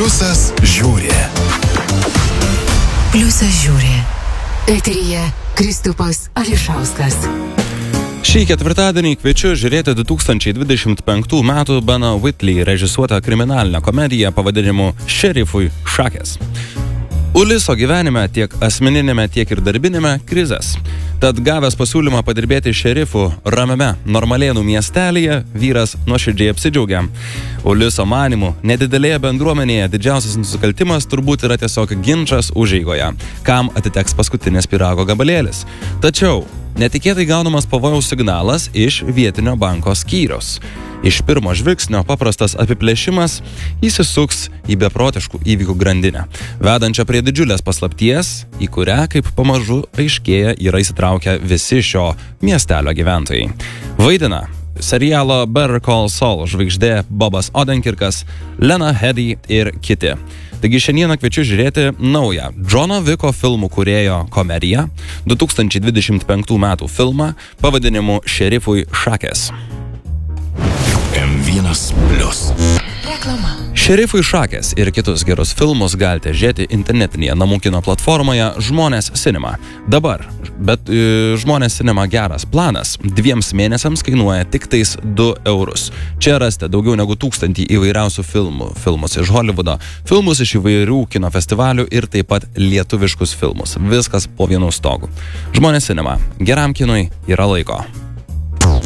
Pliusas žiūri. Pliusas žiūri. Eteryje Kristupas Ališauskas. Šį ketvirtadienį kviečiu žiūrėti 2025 metų Beno Whitley režisuotą kriminalinę komediją pavadinimu Šerifui šakės. Uliso gyvenime tiek asmeninėme, tiek ir darbinėme krizės. Tad gavęs pasiūlymą padirbėti šerifu ramiame Normalėnų miestelėje, vyras nuoširdžiai apsidžiaugia. Uliso manymu, nedidelėje bendruomenėje didžiausias nusikaltimas turbūt yra tiesiog ginčas užeigoje, kam atiteks paskutinis pyrago gabalėlis. Tačiau netikėtai gaunamas pavojaus signalas iš vietinio banko skyriaus. Iš pirmo žvilgsnio paprastas apiplėšimas įsisuks į beprotiškų įvykių grandinę, vedančią prie didžiulės paslapties, į kurią, kaip pamažu aiškėja, yra įsitraukę visi šio miestelio gyventojai. Vaidina serialo Better Call Saul žvaigždė Bobas Odenkirkas, Lena Headey ir kiti. Taigi šiandieną kviečiu žiūrėti naują Džono Viko filmų kūrėjo komediją, 2025 metų filmą pavadinimu Šerifui šakės. M1 Plius. Reklama. Šerifui šakės ir kitus gerus filmus galite žiūrėti internetinėje namų kino platformoje Žmonės Cinema. Dabar, bet Žmonės Cinema geras planas 2 mėnesiams kainuoja tik tais 2 eurus. Čia rasite daugiau negu 1000 įvairiausių filmų, filmus iš Hollywoodo, filmus iš įvairių kino festivalių ir taip pat lietuviškus filmus. Viskas po vienu stogu. Žmonės Cinema. Geram kinui yra laiko.